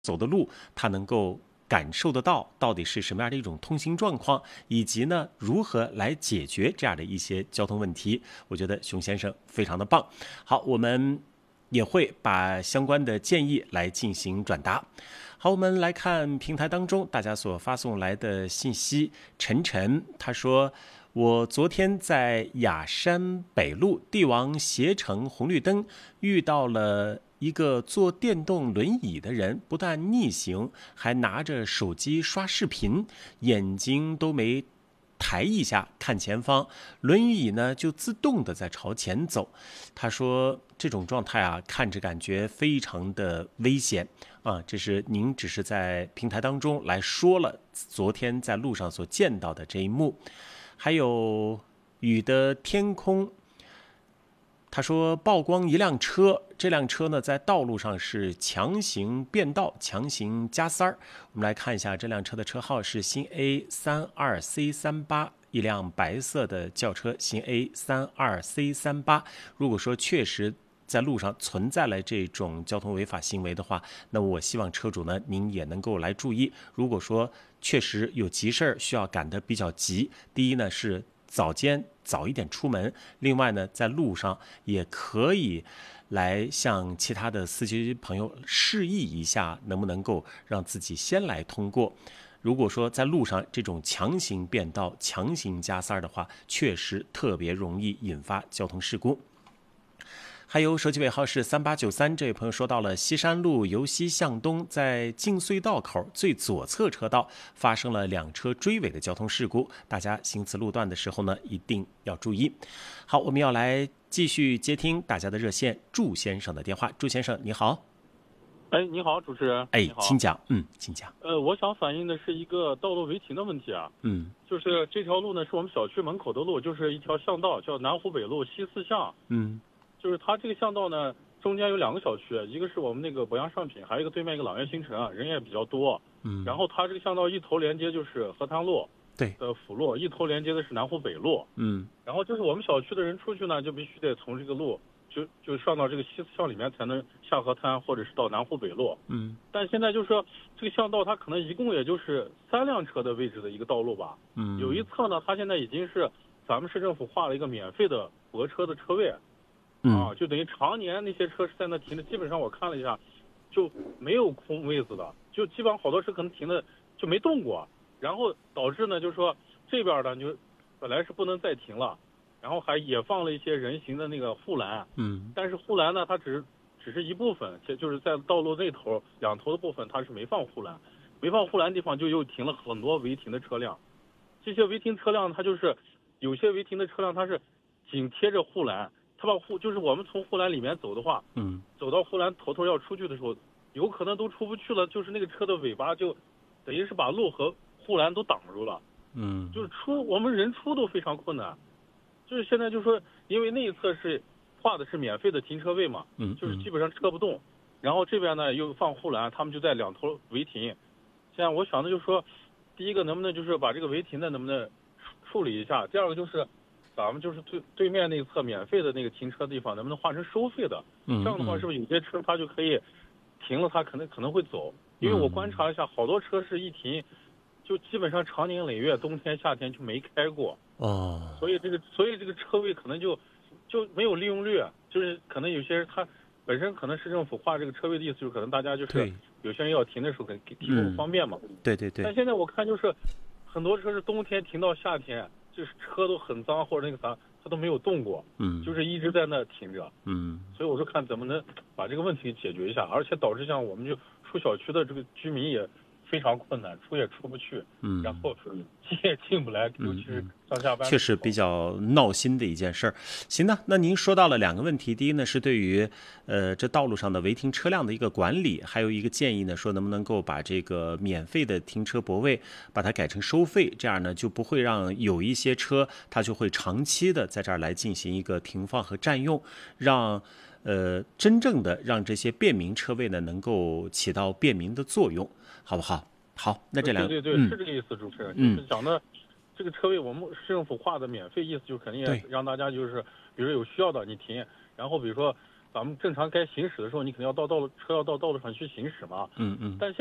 走的路，他能够感受得到底是什么样的一种通行状况，以及呢如何来解决这样的一些交通问题。我觉得熊先生非常的棒。好，我们也会把相关的建议来进行转达。好，我们来看平台当中大家所发送来的信息。晨晨他说，我昨天在雅山北路帝王携程红绿灯遇到了一个坐电动轮椅的人，不但逆行，还拿着手机刷视频，眼睛都没抬一下看前方，轮椅呢就自动的在朝前走。他说这种状态啊，看着感觉非常的危险啊。这是您只是在平台当中来说了昨天在路上所见到的这一幕。还有雨的天空，他说曝光一辆车，这辆车呢在道路上是强行变道，强行加塞儿。我们来看一下这辆车的车号是新 A32C38，一辆白色的轿车，新 A32C38。如果说确实在路上存在了这种交通违法行为的话，那么我希望车主呢您也能够来注意。如果说确实有急事儿需要赶得比较急，第一呢是早一点出门，另外呢在路上也可以来向其他的司机朋友示意一下，能不能够让自己先来通过。如果说在路上这种强行变道、强行加塞的话，确实特别容易引发交通事故。还有手机尾号是3893，这位朋友说到了西山路由西向东，在进隧道口最左侧车道发生了2车追尾的交通事故，大家行此路段的时候呢一定要注意。好，我们要来继续接听大家的热线，祝先生的电话。祝先生你好。 哎，你好，主持人。 哎，请讲。请讲。 我想反映的是一个道路违停的问题啊。就是这条路呢是我们小区门口的路，就是一条巷道，叫南湖北路西4巷。就是它这个巷道呢，中间有2个小区，一个是我们那个博洋上品，还有一个对面一个朗悦新城啊，人也比较多。然后它这个巷道一头连接就是河滩路， 对的辅路，一头连接的是南湖北路。然后就是我们小区的人出去呢，就必须得从这个路就上到这个西4巷里面才能下河滩，或者是到南湖北路。但现在就是说这个巷道它可能一共也就是3辆车的位置的一个道路吧。有一侧呢，它现在已经是咱们市政府划了一个免费的泊车的车位。就等于常年那些车是在那停的，基本上我看了一下，就没有空位子的，就基本上好多车可能停的就没动过，然后导致呢，就是说这边呢就本来是不能再停了，然后还也放了一些人行的那个护栏。但是护栏呢，它只是一部分，就是在道路那头2头的部分它是没放护栏，没放护栏的地方就又停了很多违停的车辆。这些违停车辆它就是有些违停的车辆它是紧贴着护栏。它把就是我们从护栏里面走的话，走到护栏头要出去的时候，有可能都出不去了，就是那个车的尾巴就等于是把路和护栏都挡住了。就是我们人出都非常困难。就是现在就说，因为那一侧是划的是免费的停车位嘛，就是基本上车不动，然后这边呢又放护栏，他们就在2头违停。现在我想的就是说，第一个能不能就是把这个违停的能不能处理一下，第二个就是咱们就是对面那一侧免费的那个停车的地方，能不能换成收费的？这样的话，是不是有些车它就可以停了，它可能会走？因为我观察一下，好多车是一停，就基本上长年累月，冬天夏天就没开过。所以这个车位可能就没有利用率，就是可能有些人他本身可能市政府划这个车位的意思，就是可能大家就是有些人要停的时候给提供方便嘛。 对。 但现在我看就是很多车是冬天停到夏天。就是车都很脏或者那个啥，它都没有动过，就是一直在那停着，所以我说看怎么能把这个问题解决一下，而且导致像我们就出小区的这个居民也非常困难，出也出不去，然后进也进不来，尤其是上下班， 确实比较闹心的一件事儿。行呢，那您说到了2个问题，第一呢是对于这道路上的违停车辆的一个管理，还有一个建议呢，说能不能够把这个免费的停车泊位把它改成收费，这样呢就不会让有一些车它就会长期的在这儿来进行一个停放和占用，让真正的让这些便民车位呢能够起到便民的作用，好不好？好，那这2个对，是这个意思，主持人，就是讲的这个车位，我们市政府划的免费，意思就肯定也让大家就是，比如说有需要的你停，然后比如说咱们正常该行驶的时候，你肯定要车要到道路上去行驶嘛。 嗯嗯。 但